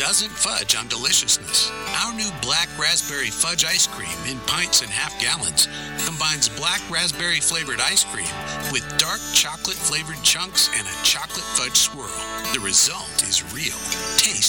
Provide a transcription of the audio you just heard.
doesn't fudge on deliciousness. Our new black raspberry fudge ice cream in pints and half gallons combines black raspberry flavored ice cream with dark chocolate flavored chunks and a chocolate fudge swirl. The result is real taste